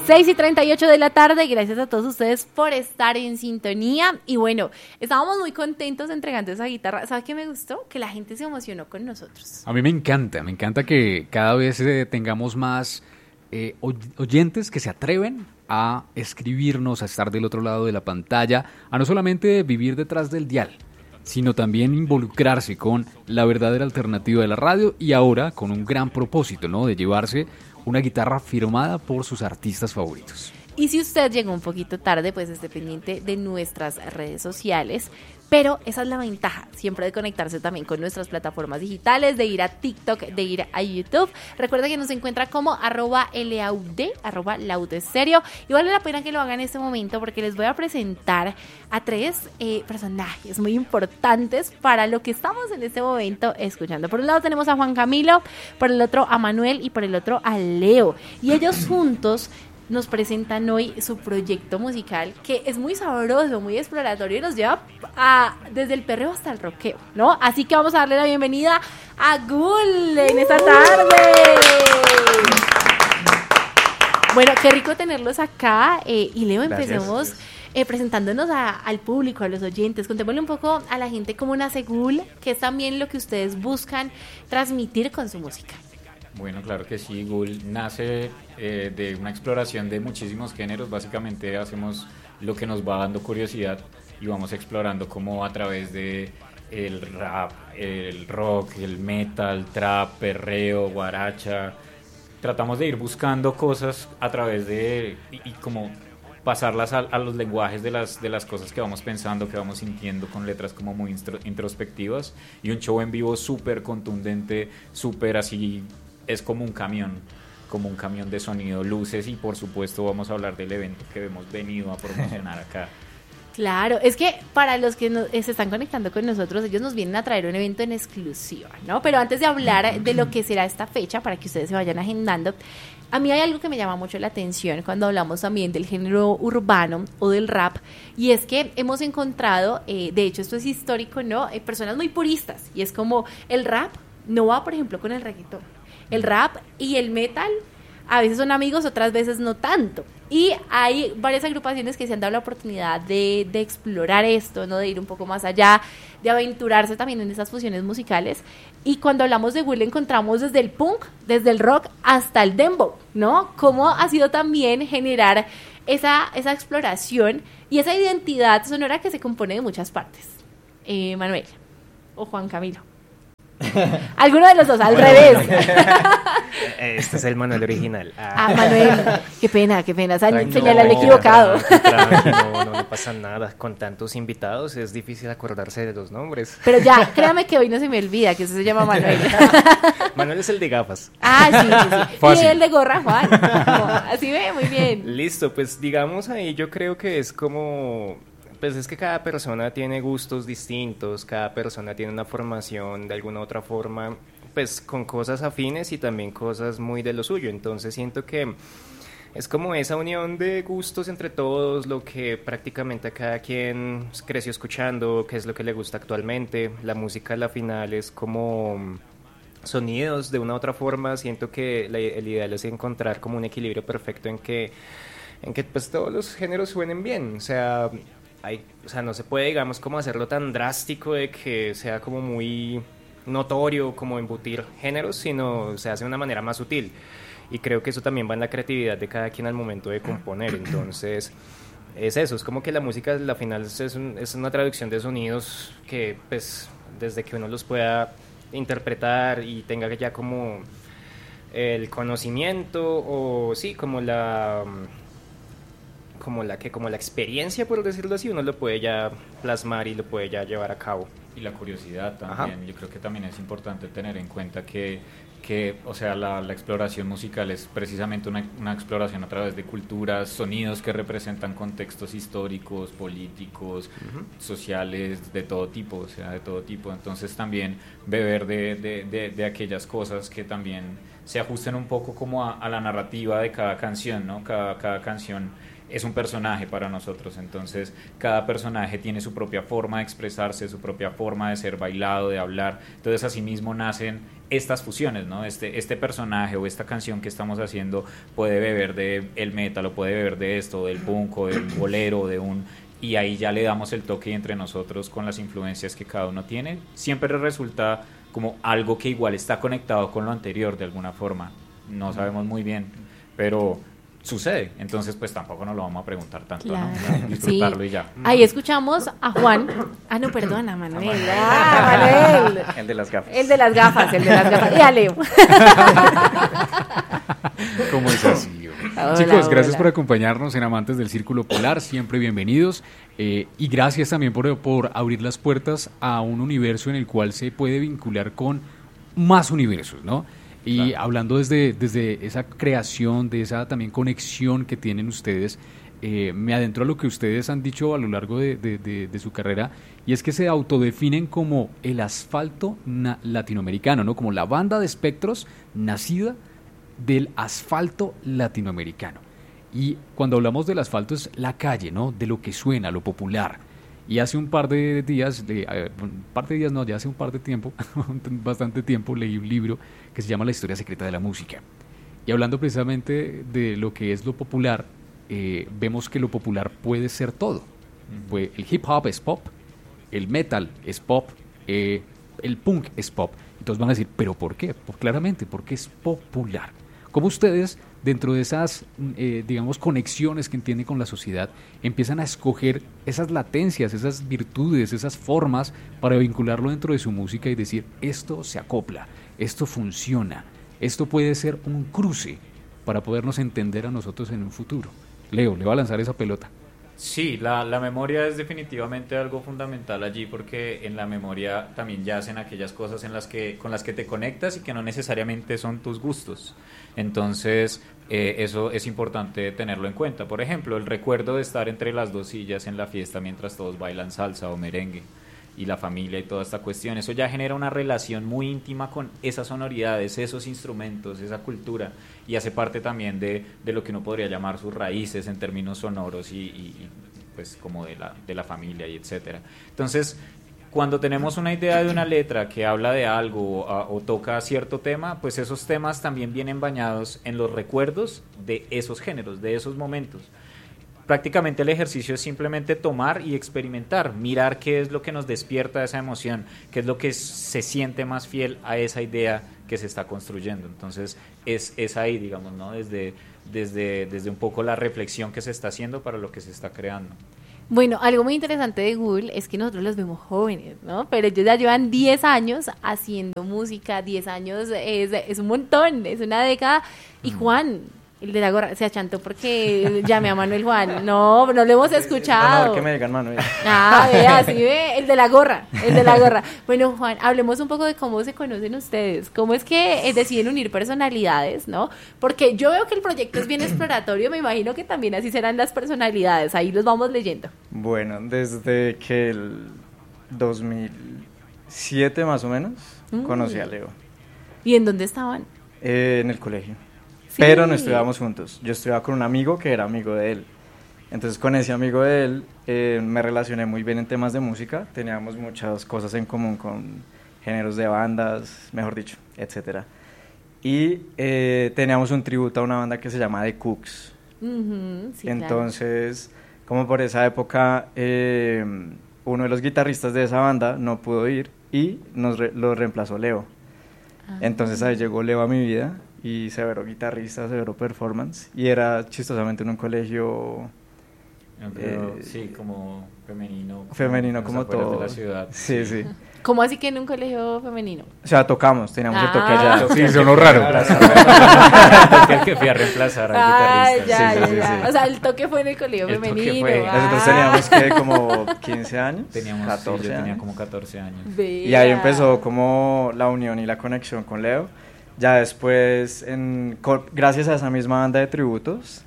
6:38 de la tarde, gracias a todos ustedes por estar en sintonía. Y bueno, estábamos muy contentos entregando esa guitarra. ¿Sabes qué me gustó? Que la gente se emocionó con nosotros. A mí me encanta que cada vez tengamos más oyentes que se atreven a escribirnos, a estar del otro lado de la pantalla, a no solamente vivir detrás del dial, sino también involucrarse con la verdadera alternativa de la radio y ahora con un gran propósito, ¿no? De llevarse una guitarra firmada por sus artistas favoritos. Y si usted llegó un poquito tarde, pues esté pendiente de nuestras redes sociales. Pero esa es la ventaja, siempre de conectarse también con nuestras plataformas digitales, de ir a TikTok, de ir a YouTube. Recuerda que nos encuentra como @LAUD, @LAUDestereo. Y vale la pena que lo hagan en este momento porque les voy a presentar a tres personajes muy importantes para lo que estamos en este momento escuchando. Por un lado tenemos a Juan Camilo, por el otro a Manuel y por el otro a Leo. Y ellos juntos nos presentan hoy su proyecto musical que es muy sabroso, muy exploratorio y nos lleva desde el perreo hasta el rockeo, ¿no? Así que vamos a darle la bienvenida a Ghoul en esta tarde. Bueno, qué rico tenerlos acá y Leo, empecemos presentándonos al público, a los oyentes. Contémosle un poco a la gente cómo nace Ghoul, que es también lo que ustedes buscan transmitir con su música. Bueno, claro que sí, Ghoul nace de una exploración de muchísimos géneros. Básicamente hacemos lo que nos va dando curiosidad y vamos explorando como a través de el rap, el rock, el metal, trap, perreo, guaracha. Tratamos de ir buscando cosas a través de y como pasarlas a los lenguajes de las cosas que vamos pensando, que vamos sintiendo, con letras como muy introspectivas y un show en vivo súper contundente, súper así. Es como un camión de sonido, luces y por supuesto vamos a hablar del evento que hemos venido a promocionar acá. Claro, es que para los que se están conectando con nosotros, ellos nos vienen a traer un evento en exclusiva, ¿no? Pero antes de hablar de lo que será esta fecha, para que ustedes se vayan agendando, a mí hay algo que me llama mucho la atención cuando hablamos también del género urbano o del rap, y es que hemos encontrado, de hecho esto es histórico, ¿no? Personas muy puristas, y es como el rap no va, por ejemplo, con el reggaetón. El rap y el metal a veces son amigos, otras veces no tanto. Y hay varias agrupaciones que se han dado la oportunidad de explorar esto, ¿no? De ir un poco más allá, de aventurarse también en esas fusiones musicales. Y cuando hablamos de Ghoul encontramos desde el punk, desde el rock hasta el dembow, ¿no? Cómo ha sido también generar esa exploración y esa identidad sonora que se compone de muchas partes. Manuel o Juan Camilo. Alguno de los dos, al revés. Este es el Manuel original. Manuel, qué pena, señalarle equivocado. No pasa nada. Con tantos invitados es difícil acordarse de los nombres. Pero ya, créame que hoy no se me olvida que eso se llama Manuel. Manuel es el de gafas. Sí. Fácil. Y el de gorra, Juan. Así ve, muy bien. Listo, pues digamos ahí yo creo que es como... Pues es que cada persona tiene gustos distintos, cada persona tiene una formación de alguna otra forma, pues con cosas afines y también cosas muy de lo suyo. Entonces siento que es como esa unión de gustos entre todos, lo que prácticamente cada quien creció escuchando, qué es lo que le gusta actualmente. La música a la final es como sonidos de una u otra forma. Siento que el ideal es encontrar como un equilibrio perfecto en que pues todos los géneros suenen bien, o sea, no se puede, digamos, como hacerlo tan drástico de que sea como muy notorio, como embutir géneros, sino se hace de una manera más sutil. Y creo que eso también va en la creatividad de cada quien al momento de componer. Entonces, es eso, es como que la música al final es una traducción de sonidos que, pues, desde que uno los pueda interpretar y tenga ya como el conocimiento o sí, como la experiencia, por decirlo así, uno lo puede ya plasmar y lo puede ya llevar a cabo. Y la curiosidad también. Ajá. Yo creo que también es importante tener en cuenta que o sea, la exploración musical es precisamente una exploración a través de culturas, sonidos que representan contextos históricos, políticos, sociales, de todo tipo, o sea, de todo tipo. Entonces también beber de aquellas cosas que también se ajusten un poco como a la narrativa de cada canción, ¿no? Cada canción es un personaje para nosotros, entonces cada personaje tiene su propia forma de expresarse, su propia forma de ser bailado, de hablar, entonces así mismo nacen estas fusiones, ¿no? Este personaje o esta canción que estamos haciendo puede beber de el metal o puede beber de esto, del punk o del bolero, y ahí ya le damos el toque entre nosotros con las influencias que cada uno tiene. Siempre resulta como algo que igual está conectado con lo anterior de alguna forma. No sabemos muy bien, pero sucede. Entonces, pues tampoco nos lo vamos a preguntar tanto, Claro. ¿no? Disfrutarlo Sí. y ya. Ahí escuchamos a Juan. No, perdona, Manuel. Manuel. El de las gafas. El de las gafas. Y a Leo. ¿Cómo es así? Hola, Chicos, gracias hola. por acompañarnos en Amantes del Círculo Polar, siempre bienvenidos, y gracias también por abrir las puertas a un universo en el cual se puede vincular con más universos, ¿no? Y Claro. hablando desde esa creación, de esa también conexión que tienen ustedes, me adentro a lo que ustedes han dicho a lo largo de su carrera, y es que se autodefinen como el asfalto latinoamericano, ¿no? Como la banda de espectros nacida del asfalto latinoamericano. Y cuando hablamos del asfalto es la calle, ¿no? De lo que suena, lo popular. Y hace un par de días, ya hace un par de tiempo, bastante tiempo, leí un libro que se llama La historia secreta de la música. Y hablando precisamente de lo que es lo popular, vemos que lo popular puede ser todo. Pues el hip hop es pop, el metal es pop, el punk es pop. Entonces van a decir, ¿pero por qué? Pues claramente, porque es popular. ¿Cómo ustedes, dentro de esas, digamos, conexiones que entienden con la sociedad, empiezan a escoger esas latencias, esas virtudes, esas formas para vincularlo dentro de su música y decir, esto se acopla, esto funciona, esto puede ser un cruce para podernos entender a nosotros en un futuro? Leo, le va a lanzar esa pelota. Sí, la memoria es definitivamente algo fundamental allí, porque en la memoria también yacen aquellas cosas con las que te conectas y que no necesariamente son tus gustos. Entonces, eso es importante tenerlo en cuenta. Por ejemplo, el recuerdo de estar entre las dos sillas en la fiesta mientras todos bailan salsa o merengue, y la familia y toda esta cuestión, eso ya genera una relación muy íntima con esas sonoridades, esos instrumentos, esa cultura, y hace parte también de lo que uno podría llamar sus raíces en términos sonoros y pues como de la familia y etcétera. Entonces, cuando tenemos una idea de una letra que habla de algo o toca cierto tema, pues esos temas también vienen bañados en los recuerdos de esos géneros, de esos momentos. Prácticamente el ejercicio es simplemente tomar y experimentar, mirar qué es lo que nos despierta esa emoción, qué es lo que se siente más fiel a esa idea que se está construyendo. Entonces es ahí, digamos, ¿no? Desde un poco la reflexión que se está haciendo para lo que se está creando. Bueno, algo muy interesante de Google es que nosotros los vemos jóvenes, ¿no? Pero ellos ya llevan 10 años haciendo música, 10 años es un montón, es una década. Y Juan, el de la gorra, se achantó porque llamé a Manuel Juan. No lo hemos escuchado. No, que me digan Manuel. Vea, sí ve, el de la gorra. Bueno, Juan, hablemos un poco de cómo se conocen ustedes, cómo es que deciden unir personalidades, ¿no? Porque yo veo que el proyecto es bien exploratorio, me imagino que también así serán las personalidades, ahí los vamos leyendo. Bueno, desde que el 2007 más o menos conocí a Leo ¿Y en dónde estaban? en el colegio. Sí. Pero no estudiábamos juntos. Yo estudiaba con un amigo que era amigo de él. Entonces con ese amigo de él me relacioné muy bien en temas de música. Teníamos muchas cosas en común con géneros de bandas, mejor dicho, etcétera. Y teníamos un tributo a una banda que se llama The Cooks. Sí, Entonces, como por esa época, uno de los guitarristas de esa banda no pudo ir y lo reemplazó Leo. Entonces ahí llegó Leo a mi vida y severo guitarrista, severo performance, y era chistosamente en un colegio Sí, como femenino. femenino en las como afueras todo. de la ciudad. Sí, sí. ¿Cómo así que en un colegio femenino? O sea, teníamos el toque allá. Sí, sonó raro. El que fui a reemplazar al guitarrista. Ya. Sí. O sea, el toque fue en el colegio El toque femenino. fue. Nosotros teníamos que como 15 años, Teníamos, 14 yo tenía años. como 14 años. Y ahí empezó como la unión y la conexión con Leo. Ya después, gracias a esa misma banda de tributos,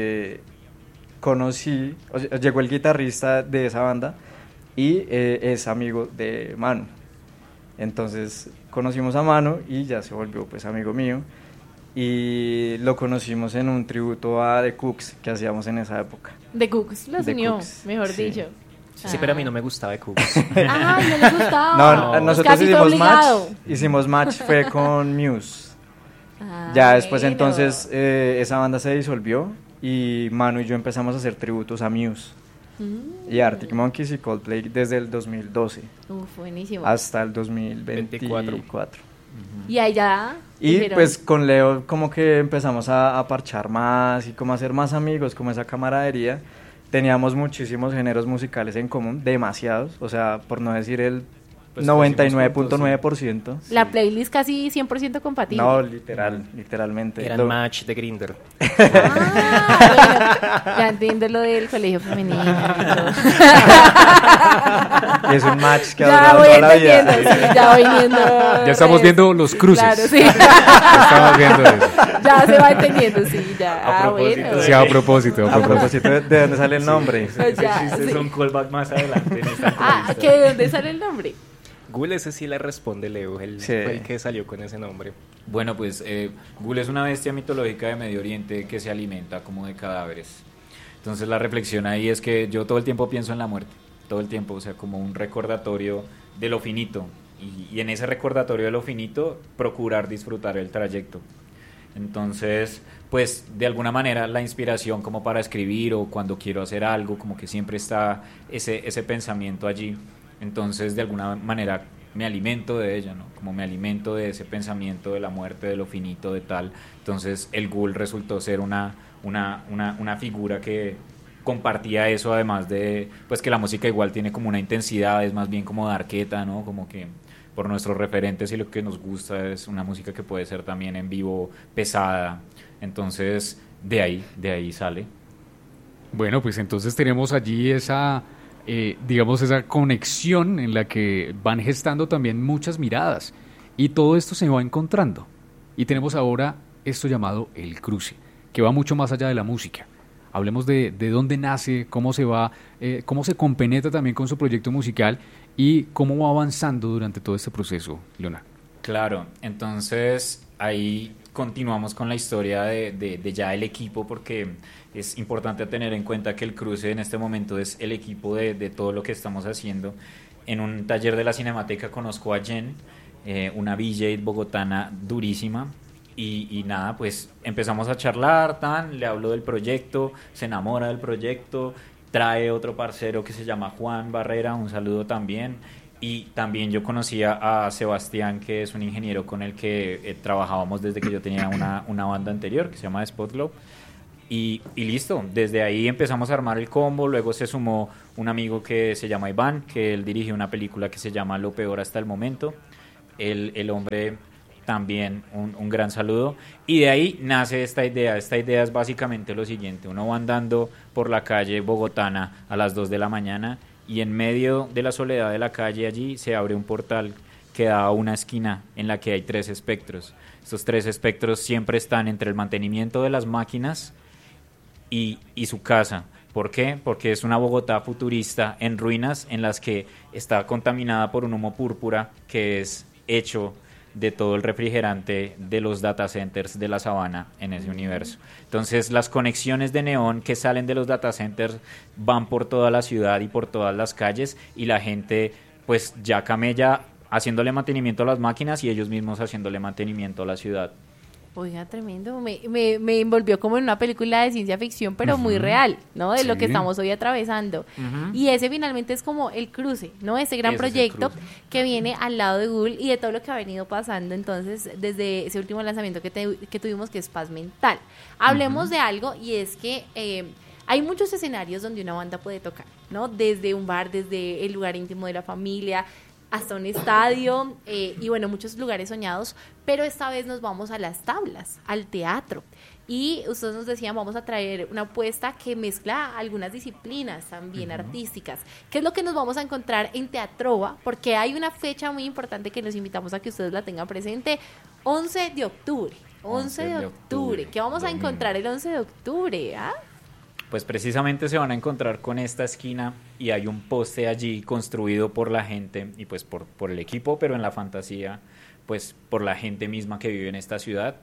llegó el guitarrista de esa banda y es amigo de Manu. Entonces conocimos a Manu y ya se volvió pues amigo mío. Y lo conocimos en un tributo a The Cooks que hacíamos en esa época. The Cooks los The unió, Cooks, mejor sí. dicho. Sí, pero a mí no me gustaba de Cubos. Ay, no le gustaba. No, nosotros Casi fue obligado. hicimos match fue con Muse. Ah, Ya después bueno. entonces esa banda se disolvió y Manu y yo empezamos a hacer tributos a Muse. Y Arctic Monkeys y Coldplay desde el 2012 Uf, buenísimo. hasta el 2024. Y ahí ya Y dijeron, pues con Leo como que empezamos a parchar más y como a ser más amigos, como esa camaradería. Teníamos muchísimos géneros musicales en común, demasiados, o sea, por no decir el Pues 99.9%. la playlist casi 100% compatible. No, literalmente. Eran match de Grindr. Ah, bueno, ya entiendo lo del colegio femenino. Y es un match que ha Ya durado voy toda la entendiendo, vida. sí, ya voy viendo. Ya estamos viendo los cruces. Claro, sí. Estamos viendo eso. Ya se va entendiendo, sí, ya. A propósito Bueno. Sí, a propósito. A propósito de dónde sale el nombre. Ya, Existe sí. un callback más adelante en esta Ah, entrevista. ¿que ¿de dónde sale el nombre? Ghoul, ese sí le responde Leo, él Sí. fue el que salió con ese nombre. Bueno, pues Ghoul es una bestia mitológica de Medio Oriente que se alimenta como de cadáveres. Entonces la reflexión ahí es que yo todo el tiempo pienso en la muerte, todo el tiempo, o sea, como un recordatorio de lo finito. Y en ese recordatorio de lo finito, procurar disfrutar el trayecto. Entonces, pues de alguna manera la inspiración como para escribir o cuando quiero hacer algo, como que siempre está ese pensamiento allí. Entonces, de alguna manera me alimento de ella, ¿no? Como me alimento de ese pensamiento de la muerte, de lo finito, de tal. Entonces, el ghoul resultó ser una figura que compartía eso, además de, pues que la música igual tiene como una intensidad, es más bien como darketa, ¿no? Como que por nuestros referentes y lo que nos gusta es una música que puede ser también en vivo pesada. Entonces, de ahí sale. Bueno, pues entonces tenemos allí esa, digamos, esa conexión en la que van gestando también muchas miradas y todo esto se va encontrando. Y tenemos ahora esto llamado el cruce, que va mucho más allá de la música. Hablemos de dónde nace, cómo se va, cómo se compenetra también con su proyecto musical y cómo va avanzando durante todo este proceso, Leonardo. Claro, entonces ahí continuamos con la historia de ya el equipo, porque es importante tener en cuenta que el cruce en este momento es el equipo de todo lo que estamos haciendo. En un taller de la Cinemateca conozco a Jen, una VJ bogotana durísima, y nada, pues empezamos a charlar, le hablo del proyecto, se enamora del proyecto, trae otro parcero que se llama Juan Barrera, un saludo también. Y también yo conocía a Sebastián, que es un ingeniero con el que trabajábamos desde que yo tenía una banda anterior que se llama Spotglow. Y listo, desde ahí empezamos a armar el combo. Luego se sumó un amigo que se llama Iván, que él dirige una película que se llama Lo Peor Hasta el Momento. El hombre también, un gran saludo. Y de ahí nace esta idea. Esta idea es básicamente lo siguiente: uno va andando por la calle bogotana a las 2 de la mañana y en medio de la soledad de la calle allí se abre un portal que da a una esquina en la que hay 3 espectros. Estos 3 espectros siempre están entre el mantenimiento de las máquinas y su casa. ¿Por qué? Porque es una Bogotá futurista en ruinas, en las que está contaminada por un humo púrpura que es hecho de todo el refrigerante de los data centers de la sabana en ese universo. Entonces las conexiones de neón que salen de los data centers van por toda la ciudad y por todas las calles, y la gente pues ya camella haciéndole mantenimiento a las máquinas y ellos mismos haciéndole mantenimiento a la ciudad. Oiga, tremendo. Me envolvió como en una película de ciencia ficción, pero muy real, ¿no? De lo Sí. que estamos hoy atravesando. Y ese finalmente es como el cruce, ¿no? Ese gran Ese es el proyecto cruce. que viene al lado de Google y de todo lo que ha venido pasando. Entonces, desde ese último lanzamiento que tuvimos, que es Paz Mental. Hablemos de algo, y es que hay muchos escenarios donde una banda puede tocar, ¿no? Desde un bar, desde el lugar íntimo de la familia, hasta un estadio, y bueno, muchos lugares soñados, pero esta vez nos vamos a las tablas, al teatro. Y ustedes nos decían, vamos a traer una apuesta que mezcla algunas disciplinas también artísticas. ¿Qué es lo que nos vamos a encontrar en Teatrova? Porque hay una fecha muy importante que los invitamos a que ustedes la tengan presente, 11 de octubre. 11 de octubre. ¿Qué vamos a domingo. encontrar el 11 de octubre? ¿Ah? Pues precisamente se van a encontrar con esta esquina, y hay un poste allí construido por la gente y pues por el equipo, pero en la fantasía pues por la gente misma que vive en esta ciudad,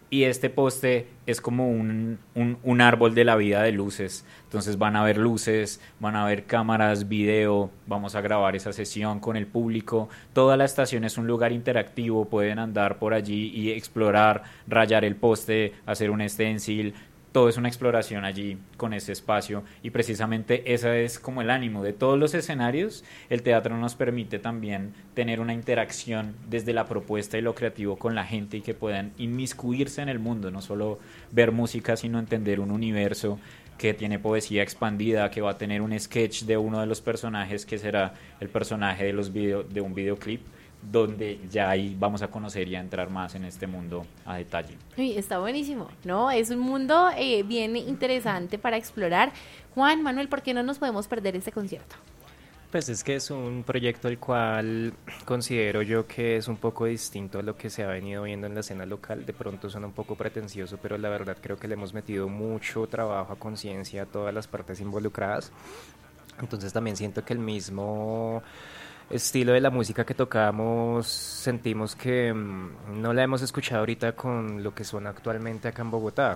Y este poste es como un árbol de la vida de luces. Entonces van a haber luces, van a haber cámaras, video, vamos a grabar esa sesión con el público. Toda la estación es un lugar interactivo, pueden andar por allí y explorar, rayar el poste, hacer un stencil. Todo es una exploración allí con ese espacio y precisamente ese es como el ánimo de todos los escenarios. El teatro nos permite también tener una interacción desde la propuesta y lo creativo con la gente y que puedan inmiscuirse en el mundo, no solo ver música sino entender un universo que tiene poesía expandida, que va a tener un sketch de uno de los personajes que será el personaje de un videoclip, donde ya ahí vamos a conocer y a entrar más en este mundo a detalle. Uy, está buenísimo, ¿no? Es un mundo bien interesante para explorar. Juan, Manuel, ¿por qué no nos podemos perder este concierto? Pues es que es un proyecto el cual considero yo que es un poco distinto a lo que se ha venido viendo en la escena local. De pronto suena un poco pretencioso, pero la verdad creo que le hemos metido mucho trabajo a conciencia a todas las partes involucradas. Entonces también siento que el mismo estilo de la música que tocamos sentimos que no la hemos escuchado ahorita con lo que suena actualmente acá en Bogotá.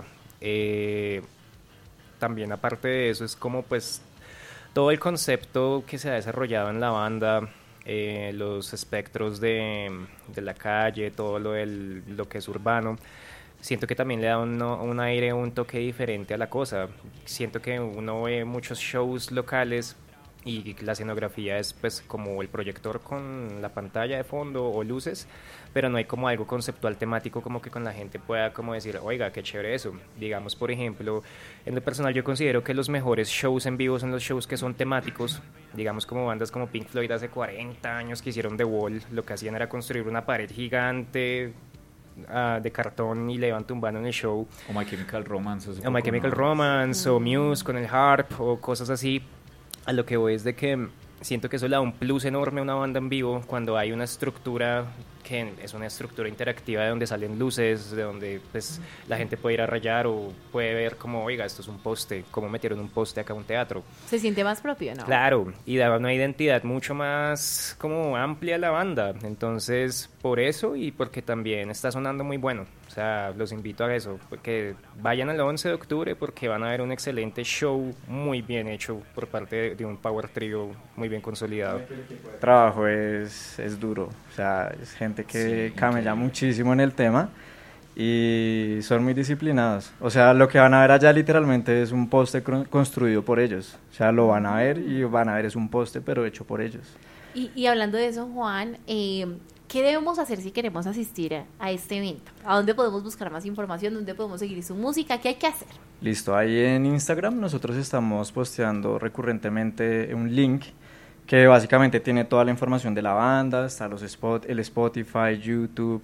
También aparte de eso es como pues todo el concepto que se ha desarrollado en la banda, los espectros de la calle, todo lo que es urbano. Siento que también le da un aire, un toque diferente a la cosa. Siento que uno ve muchos shows locales y la escenografía es pues como el proyector con la pantalla de fondo o luces, pero no hay como algo conceptual temático como que con la gente pueda como decir, oiga, qué chévere eso. Digamos, por ejemplo, en lo personal yo considero que los mejores shows en vivo son los shows que son temáticos, digamos como bandas como Pink Floyd hace 40 años que hicieron The Wall, lo que hacían era construir una pared gigante de cartón y le iban tumbando en el show. O My Chemical Romance. O My Chemical Romance, o Muse con el harp, o cosas así. A lo que voy es de que siento que eso le da un plus enorme a una banda en vivo cuando hay una estructura que es una estructura interactiva de donde salen luces, de donde pues la gente puede ir a rayar o puede ver como, oiga, esto es un poste, cómo metieron un poste acá a un teatro. Se siente más propio, ¿no? Claro, y da una identidad mucho más como amplia a la banda. Entonces, por eso y porque también está sonando muy bueno. O sea, los invito a eso, que vayan al 11 de octubre porque van a ver un excelente show muy bien hecho por parte de un power trio muy bien consolidado. El trabajo es duro, o sea, es gente que camella muchísimo en el tema y son muy disciplinados. O sea, lo que van a ver allá literalmente es un poste construido por ellos. O sea, lo van a ver y van a ver es un poste pero hecho por ellos. Y hablando de eso, Juan, ¿qué debemos hacer si queremos asistir a este evento? ¿A dónde podemos buscar más información? ¿Dónde podemos seguir su música? ¿Qué hay que hacer? Listo, ahí en Instagram nosotros estamos posteando recurrentemente un link que básicamente tiene toda la información de la banda, está el Spotify, YouTube,